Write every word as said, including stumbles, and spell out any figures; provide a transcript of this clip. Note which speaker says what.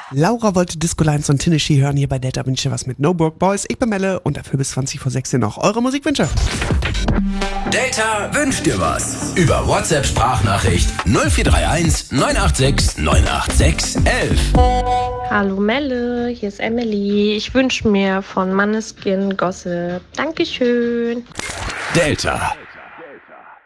Speaker 1: Laura wollte Disco Lines und Tennessee hören. Hier bei Delta wünscht ihr was mit No Broke Boys. Ich bin Melle und dafür bis zwanzig vor sechs noch eure Musikwünsche.
Speaker 2: Delta wünscht dir was. Über WhatsApp-Sprachnachricht null vier drei eins neun acht sechs neun acht sechs elf.
Speaker 3: Hallo Melle, hier ist Emily. Ich wünsche mir von Måneskin Gossip. Dankeschön.
Speaker 2: Delta.